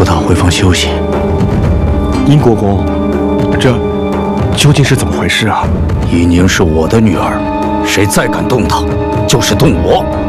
扶她回房休息。 殷国公，这究竟是怎么回事啊？ 怡宁是我的女儿，谁再敢动她，就是动我。